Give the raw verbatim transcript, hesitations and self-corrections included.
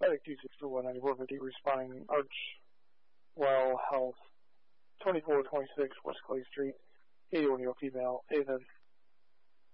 Static two six four one ninety-four fifty, responding Archwell Health, twenty-four twenty-six West Clay Street, eighty-one year old female, Ava